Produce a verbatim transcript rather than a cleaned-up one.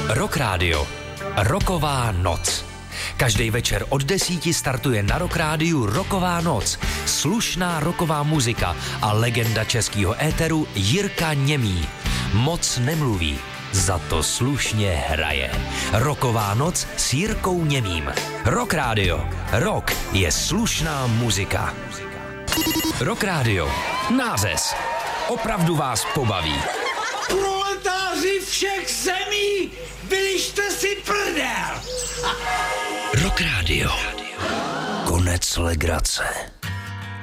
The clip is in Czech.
Rock Radio. Rocková noc. Každý večer od desíti startuje na Rock Rádiu Rocková noc. Slušná rocková muzika a legenda českého éteru Jirka Němý. Moc nemluví, za to slušně hraje. Rocková noc s Jirkou Němým. Rock Radio. Rock je slušná muzika. Rock Radio. Nářez. Opravdu vás pobaví. Proletáři všech zemí, vylište si prdel! Rock Radio. Konec legrace.